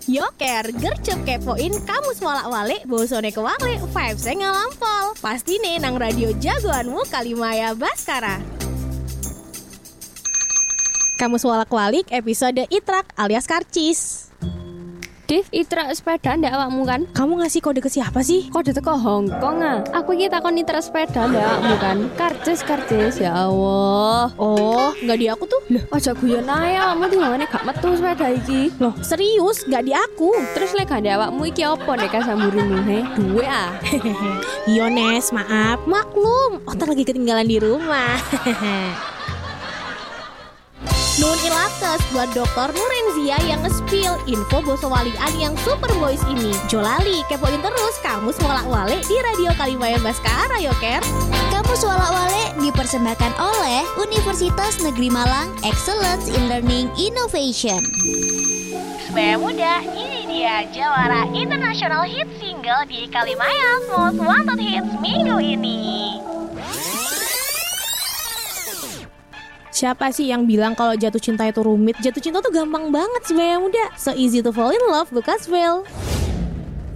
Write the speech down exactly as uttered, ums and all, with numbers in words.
Yoker, gercep kepoin kamus walak-walik, bosone kewalik, vibes-nya ngalampol. Pasti nih nang radio jagoanmu Kalimaya Baskara. Kamus walak-walik episode Itrak alias Karcis. Div, Itra sepeda ndak awakmu kan? Kamu ngasih kode ke siapa sih? Kode teko Hongkong ah. Aku iki takon Itra sepeda ndak awakmu kan? Karcis, karcis, ya Allah. Oh, nggak di aku tuh. Loh, aja guyon ae awakmu tinggalane gak metu sepeda iki. Loh, serius nggak di aku. Terus lek gak awakmu iki opo nek kasamburine he? Duwe ah. Yones, maaf. Maklum, otak lagi ketinggalan di rumah. Nun ilakes buat dokter Nurenzia yang nge-spill info bosowalian yang super boys ini. Jolali, kepoin terus kamus walak-walik di Radio Kalimaya Baskara, Yoker. Kamus walak-walik dipersembahkan oleh Universitas Negeri Malang Excellence in Learning Innovation. Supaya muda, ini dia jawara international hit single di Kalimaya's Most Wanted Hits minggu ini. Siapa sih yang bilang kalau jatuh cinta itu rumit? Jatuh cinta tuh gampang banget sebenarnya muda. So easy to fall in love, Lucasville.